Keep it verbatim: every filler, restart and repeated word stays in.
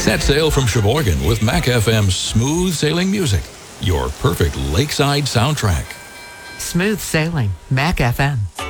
Set sail from Sheboygan with Mac F M's smooth sailing music, your perfect lakeside soundtrack. Smooth sailing, Mac F M.